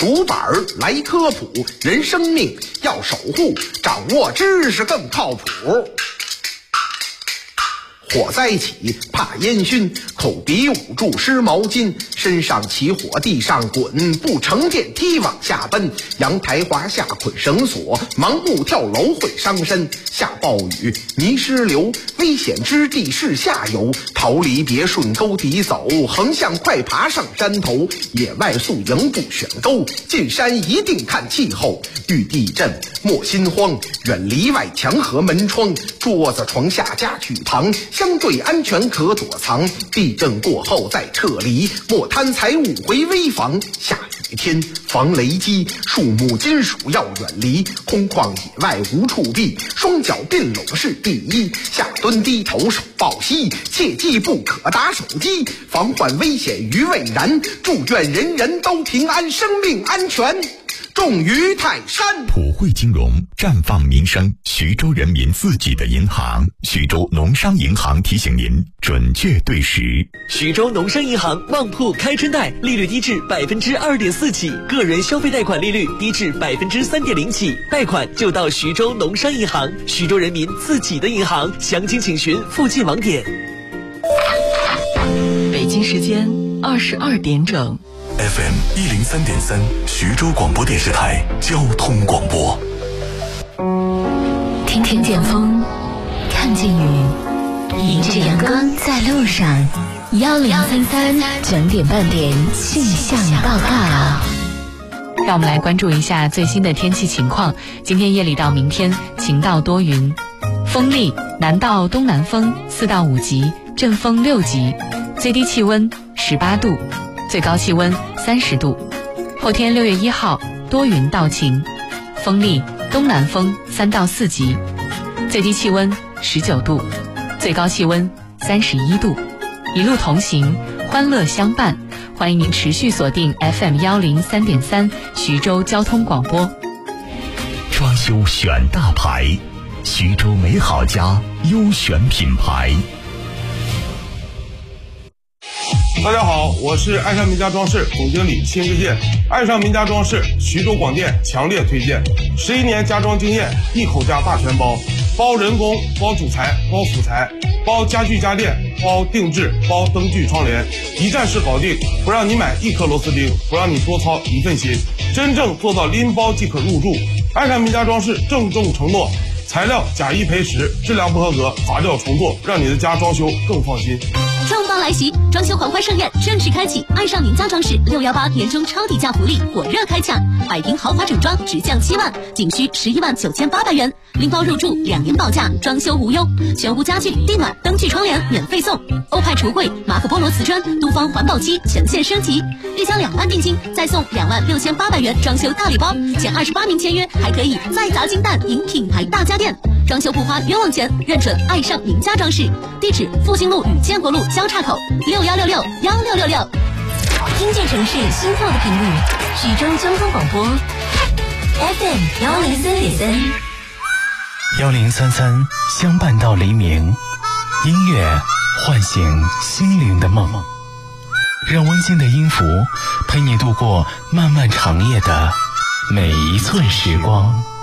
竹板来科普，人生命要守护，掌握知识更靠谱。火灾起怕烟熏，口鼻捂住湿毛巾，身上起火地上滚，不乘电梯往下奔，阳台滑下捆绳索，盲目跳楼会伤身，下暴雨泥石流，危险之地是下游，逃离别顺沟底走，横向快爬上山头，野外宿营不选沟，进山一定看气候，遇地震莫心慌，远离外墙和门窗，桌子床下加取堂，相对安全可躲藏，地震过后再撤离，莫贪财物回危房，下雨天防雷击，树木金属要远离，空旷野外无处避，双脚并拢是第一，下蹲低头手抱膝，切记不可打手机，防患危险于未然，祝愿人人都平安，生命安全重于泰山。 普惠金融绽放民生，徐州人民自己的银行，徐州农商银行提醒您准确对时。 徐州农商银行旺铺开春贷，利率低至2.4%起，个人消费贷款利率低至3.0%起，贷款就到徐州农商银行，徐州人民自己的银行，详情请询附近网点。 北京时间22点整。 FM 103.3，徐州广播电视台交通广播。 听听见风，看见雨，迎着阳光在路上。1033整点半点气象报告。 让我们来关注一下最新的天气情况。今天夜里到明天晴到多云，风力南到东南风4到5级，阵风6级，最低气温18度，最高气温30度。后天6月1号多云到晴，风力东南风3到4级，最低气温19度，最高气温31度。一路同行，欢乐相伴，欢迎您持续锁定 FM 103.3徐州交通广播。 装修选大牌，徐州美好家优选品牌。 大家好，我是爱上名家装饰总经理辛志健。爱上名家装饰，徐州广电强烈推荐，11年家装经验，一口价大全包，包人工，包主材，包辅材，包家具家电，包定制，包灯具窗帘，一站式搞定，不让你买一颗螺丝钉，不让你多操一份心，真正做到拎包即可入住。爱上名家装饰郑重承诺，材料假1赔10，质量不合格砸掉重做，让你的家装修更放心。 重磅来袭，装修狂欢盛宴正式开启！爱上名家装饰618年终超底价福利火热开抢，百平豪华整装直降7万，仅需119800元，拎包入住2年保价，装修无忧，全屋家具、地暖、灯具、窗帘免费送，欧派橱柜、马可波罗瓷砖、都方环保漆全线升级，预交2万定金，再送26800元装修大礼包，前28名签约还可以再砸金蛋赢品牌大家电。装修不花冤枉钱，认准爱上名家装饰，地址复兴路与建国路交叉口，61661666。 听见城市心跳的频率，徐州交通广播 FM 103.3，1033相伴到黎明，音乐唤醒心灵的梦，让温馨的音符陪你度过漫漫长夜的每一寸时光。